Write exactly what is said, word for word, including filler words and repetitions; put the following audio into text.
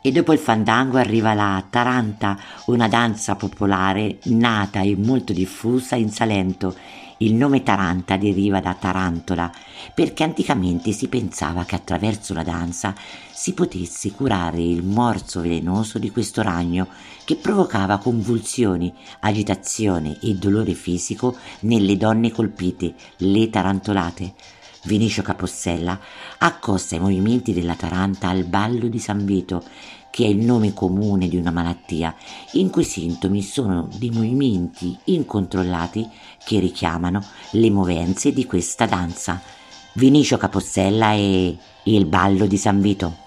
E dopo il fandango arriva la taranta, una danza popolare nata e molto diffusa in Salento. Il nome taranta deriva da tarantola, perché anticamente si pensava che attraverso la danza si potesse curare il morso velenoso di questo ragno che provocava convulsioni, agitazione e dolore fisico nelle donne colpite, le tarantolate. Vinicio Capossella accosta i movimenti della taranta al ballo di San Vito, che è il nome comune di una malattia, in cui i sintomi sono dei movimenti incontrollati che richiamano le movenze di questa danza. Vinicio Capossella e il ballo di San Vito.